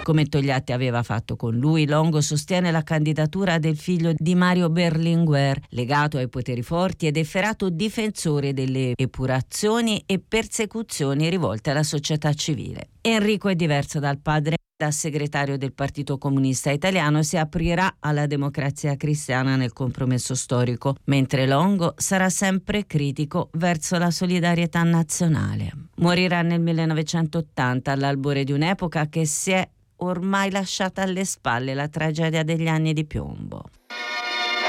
Come Togliatti aveva fatto con lui, Longo sostiene la candidatura del figlio di Mario Berlinguer, legato ai poteri forti ed efferato difensore delle epurazioni e persecuzioni rivolte alla società civile. Enrico è diverso dal padre. Da segretario del Partito Comunista Italiano si aprirà alla Democrazia Cristiana nel compromesso storico, mentre Longo sarà sempre critico verso la solidarietà nazionale. Morirà nel 1980, all'albore di un'epoca che si è ormai lasciata alle spalle, la tragedia degli anni di piombo.